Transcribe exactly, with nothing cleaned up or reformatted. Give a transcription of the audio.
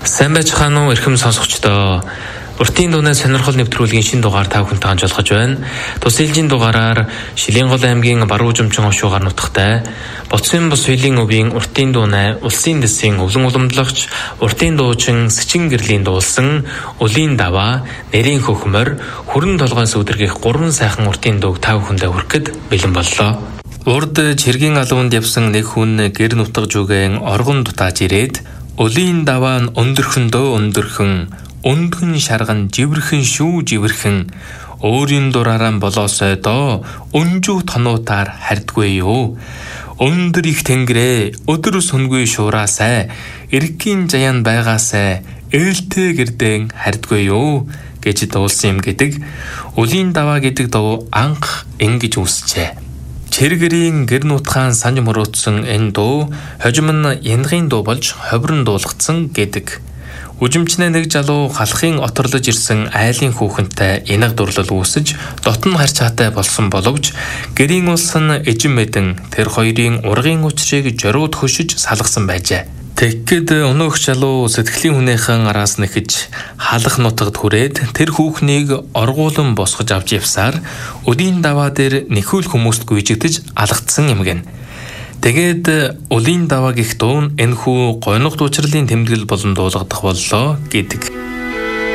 Сайн байцгаана уу эрхэм сонсогчдоо. Уртын дууны сонирхол нэвтрүүлгийн шинэ дугаар та бүхэнтэй хамт олгож байна. Тус ээлжийн дугаараар Шилэнгол аймгийн Баруун Жумчин хошуугаар нутагтай Боцсон бус хилийн өвийн уртын дууны улсын дэсийн өвлөн уламжлагч уртын дуучин Сэчин гэрлийн дуулсан Улын даваа, Нэрийн хөхмөр, Хүрэн толгойс өдөргөх гурван сайхан уртын дууг та бүхэндээ хүргэхэд бэлэн боллоо. Урд чиргийн алуунд явсан нэг хүн гэр нутаг жүгэн оргон дутааж ирээд Улын даваа нь өндөрхөндөө өндөрхөн Өндгөн шарган живэрхэн шүү живэрхэн өөрийн дураараа болоосой доо өнжүү тонуутаар хардгүй юу. Өндөр их тэнгэрээ өдөр сүнгүй шуураасай эргийн заяан байгаасай ээлтэй гэрдэн хардгүй юу гэж дуулсан юм гэдэг. Улын даваа гэдэг дуу анх ингэж үсчээ. Чиргэрийн гэр нутгаан санж мөрөөдсөн энэ дуу хожим нь янгийн дуу болж ховрон дуулгацсан гэдэг. Үжимчнээ нэг залуу халахын оторлож ирсэн айлын хүүхэнтэй инаг дурлал үүсэж дотн харьцаатай болсон боловч гэрийн улс нь эжин мэдэн тэр хоёрын ургын учрыг жорууд хөшиж салгасан байжээ. Тэгэхэд өнөөх залуу сэтгэлийн хүнийхэн араас нэхэж халах нутагт хүрээд тэр хүүхнийг оргуулан босгож авч явсаар Улын даваа дээр нэхүүл хүмүүст гүйжигдэж алгадсан юм гэн. Тэгээд Улын даваа гэх дуу нь энэхүү гоног дуучралын тэмдэглэл болон дуулагдах боллоо гэдэг.